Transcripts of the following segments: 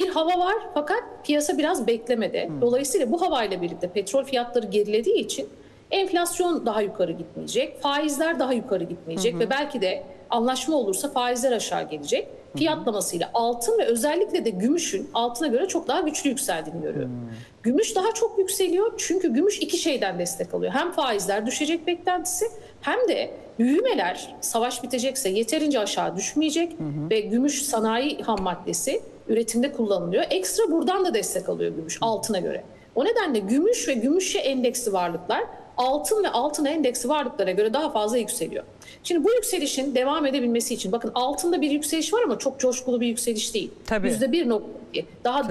hava var fakat piyasa biraz beklemede. Dolayısıyla bu havayla birlikte petrol fiyatları gerilediği için enflasyon daha yukarı gitmeyecek, faizler daha yukarı gitmeyecek ve belki de anlaşma olursa faizler aşağı gelecek. Fiyatlamasıyla altın ve özellikle de gümüşün altına göre çok daha güçlü yükseldiğini görüyorum. Gümüş daha çok yükseliyor çünkü gümüş iki şeyden destek alıyor. Hem faizler düşecek beklentisi hem de büyümeler savaş bitecekse yeterince aşağı düşmeyecek ve gümüş sanayi ham maddesi üretimde kullanılıyor. Ekstra buradan da destek alıyor gümüş altına göre. O nedenle gümüş ve gümüşe endeksli varlıklar altın ve altına endeksi varlıklara göre daha fazla yükseliyor. Şimdi bu yükselişin devam edebilmesi için bakın altında bir yükseliş var ama çok coşkulu bir yükseliş değil. %1.2 daha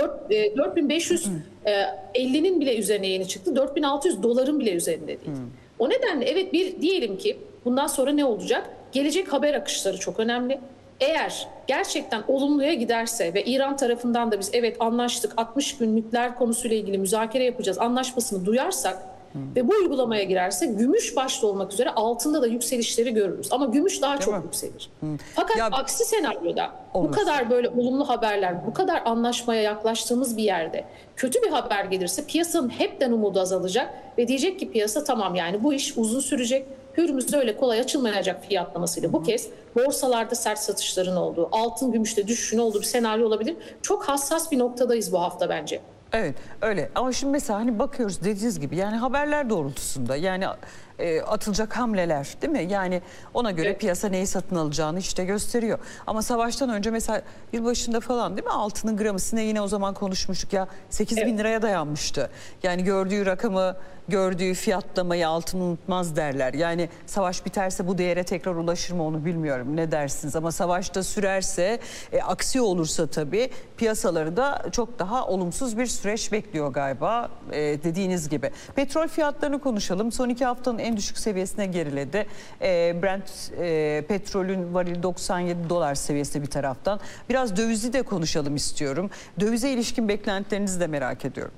4550'nin bile üzerine yeni çıktı. 4600 doların bile üzerinde değil. O nedenle evet diyelim ki bundan sonra ne olacak? Gelecek haber akışları çok önemli. Eğer gerçekten olumluya giderse ve İran tarafından da biz evet anlaştık 60 gün nükleer konusuyla ilgili müzakere yapacağız anlaşmasını duyarsak ve bu uygulamaya girerse gümüş başta olmak üzere altında da yükselişleri görürüz. Ama gümüş daha çok yükselir. Fakat aksi senaryoda bu kadar böyle olumlu haberler, bu kadar anlaşmaya yaklaştığımız bir yerde kötü bir haber gelirse piyasanın hepten umudu azalacak ve diyecek ki piyasa tamam yani bu iş uzun sürecek. Hürmüz'de öyle kolay açılmayacak fiyatlamasıyla bu kez borsalarda sert satışların olduğu, altın gümüşte düşüşün olduğu bir senaryo olabilir. Çok hassas bir noktadayız bu hafta bence. Evet öyle ama şimdi mesela hani bakıyoruz dediğiniz gibi yani haberler doğrultusunda yani atılacak hamleler değil mi? Yani ona göre piyasa neyi satın alacağını işte gösteriyor. Ama savaştan önce mesela yılbaşında falan değil mi altının gramı yine o zaman konuşmuştuk ya 8.000 liraya dayanmıştı. Yani gördüğü rakamı gördüğü fiyatlamayı altın unutmaz derler. Yani savaş biterse bu değere tekrar ulaşır mı onu bilmiyorum ne dersiniz ama savaşta sürerse aksi olursa tabii piyasaları da çok daha olumsuz bir süreç bekliyor galiba dediğiniz gibi. Petrol fiyatlarını konuşalım. Son 2 haftanın en düşük seviyesine geriledi. Brent petrolün varili 97 dolar seviyesinde bir taraftan. Biraz dövizi de konuşalım istiyorum. Dövize ilişkin beklentilerinizi de merak ediyorum.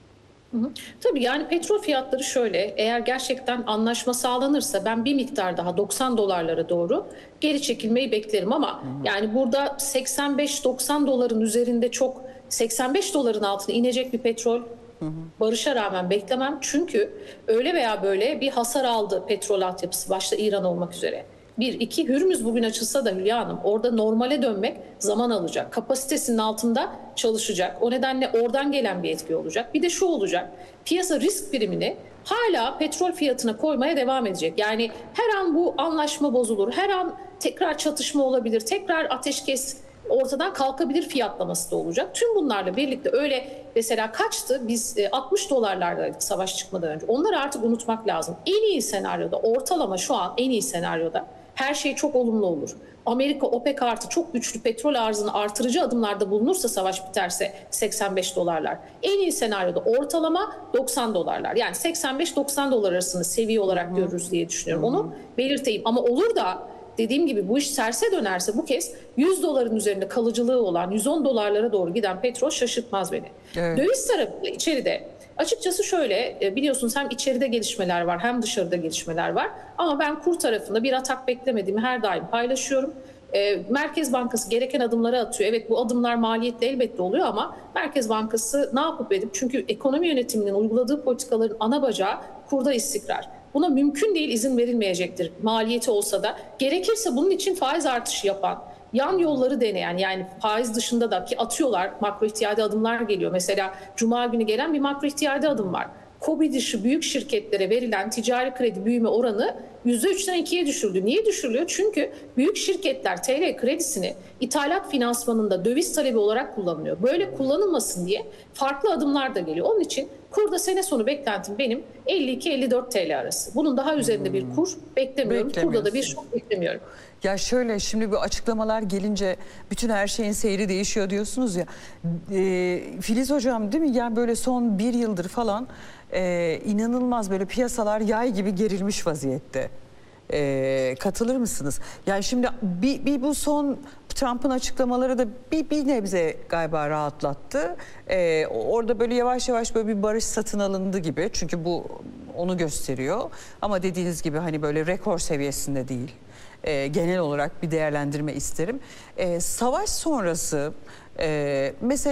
Tabii yani petrol fiyatları şöyle eğer gerçekten anlaşma sağlanırsa ben bir miktar daha 90 dolarlara doğru geri çekilmeyi beklerim ama yani burada 85-90 doların üzerinde çok 85 doların altına inecek bir petrol barışa rağmen beklemem. Çünkü öyle veya böyle bir hasar aldı petrol altyapısı başta İran olmak üzere. Bir, iki Hürmüz bugün açılsa da Hülya Hanım orada normale dönmek zaman alacak. Kapasitesinin altında çalışacak. O nedenle oradan gelen bir etki olacak. Bir de şu olacak. Piyasa risk primini hala petrol fiyatına koymaya devam edecek. Yani her an bu anlaşma bozulur. Her an tekrar çatışma olabilir. Tekrar ateşkes ortadan kalkabilir fiyatlaması da olacak. Tüm bunlarla birlikte öyle mesela kaçtı? Biz 60 dolarlardaydık savaş çıkmadan önce. Onları artık unutmak lazım. En iyi senaryoda ortalama şu an en iyi senaryoda her şey çok olumlu olur. Amerika OPEC artı çok güçlü petrol arzını artırıcı adımlarda bulunursa savaş biterse 85 dolarlar. En iyi senaryoda ortalama 90 dolarlar. Yani 85-90 dolar arasında seviye olarak görürüz diye düşünüyorum. Onu belirteyim ama olur da dediğim gibi bu iş terse dönerse bu kez 100 doların üzerinde kalıcılığı olan 110 dolarlara doğru giden petrol şaşırtmaz beni. Evet. Döviz tarafında içeride açıkçası şöyle biliyorsunuz hem içeride gelişmeler var hem dışarıda gelişmeler var. Ama ben kur tarafında bir atak beklemediğimi her daim paylaşıyorum. Merkez Bankası gereken adımları atıyor. Evet bu adımlar maliyetli elbette oluyor ama Merkez Bankası ne yapıp edip çünkü ekonomi yönetiminin uyguladığı politikaların ana bacağı kurda istikrar. Buna mümkün değil izin verilmeyecektir maliyeti olsa da. Gerekirse bunun için faiz artışı yapan, yan yolları deneyen yani faiz dışında da ki atıyorlar makro ihtiyadi adımlar geliyor. Mesela Cuma günü gelen bir makro ihtiyadi adım var. KOBİ dışı büyük şirketlere verilen ticari kredi büyüme oranı %3'ten 2'ye düşürdü. Niye düşürülüyor? Çünkü büyük şirketler TL kredisini ithalat finansmanında döviz talebi olarak kullanılıyor. Böyle kullanılmasın diye farklı adımlar da geliyor. Onun için kurda sene sonu beklentim benim 52-54 TL arası. Bunun daha üzerinde bir kur beklemiyorum. Kurda da bir şok beklemiyorum. Ya şöyle şimdi bu açıklamalar gelince bütün her şeyin seyri değişiyor diyorsunuz ya. Filiz Hocam değil mi? Yani böyle son bir yıldır falan inanılmaz böyle piyasalar yay gibi gerilmiş vaziyette. Katılır mısınız? Yani şimdi bir bu son Trump'ın açıklamaları da bir nebze galiba rahatlattı. Orada böyle yavaş yavaş böyle bir barış satın alındı gibi. Çünkü bu onu gösteriyor. Ama dediğiniz gibi hani böyle rekor seviyesinde değil. Genel olarak bir değerlendirme isterim. Savaş sonrası mesela